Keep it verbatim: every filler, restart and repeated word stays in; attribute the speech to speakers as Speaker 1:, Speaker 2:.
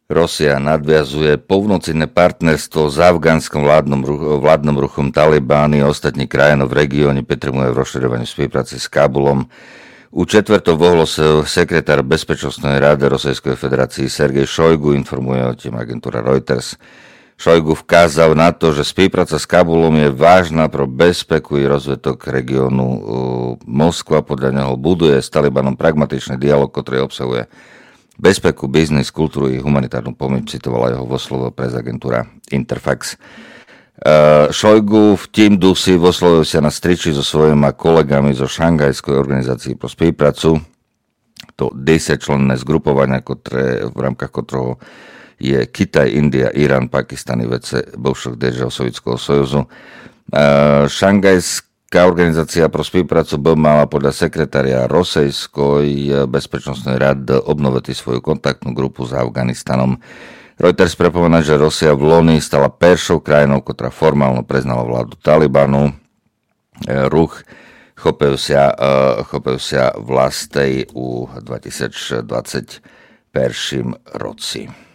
Speaker 1: Rusia nadviazuje povnocenné partnerstvo s afgánskym vládnym, vládnym ruchom Talibány a ostatní krajinov v regióne potrebuje v rozširovaní spolupráce s Kábulom. U četvrtého ohlásil sekretár Bezpečnostnej rady Ruskej federácie Sergej Šojgu, informuje o tým agentúra Reuters. Šojgu vkázal na to, že spolupráca s Kábulom je vážna pro bezpeku i rozvetok regiónu. Moskva podľa neho buduje s Talibanom pragmatičný dialog, ktorý obsahuje bezpeku, biznis, kultúru i humanitárnu pomoc, citovala jeho vo slovo prez agentúra Interfax. Uh, Šojgu v tým dusi voslovil sa na striči so svojimi kolegami zo Šanghajskej organizácie pro spoluprácu. To desaťčlenné zgrupovanie, ktoré, v rámkach ktorého je Kitaj, India, Irán, Pakistan i vece bivších držav Sovietského sojuzu. Uh, Šanghajská organizácia pro spoluprácu by mala podľa sekretária Rosejskoj bezpečnostnej rady obnoviť svoju kontaktnú grupu s Afganistanom. Reuters pripomína, že Rusia v loni stala prvou krajinou, ktorá formálne priznala vládu Talibanu. Ruch chopil sa, chopil sa vlastej u dvetisícdvadsaťjeden roci.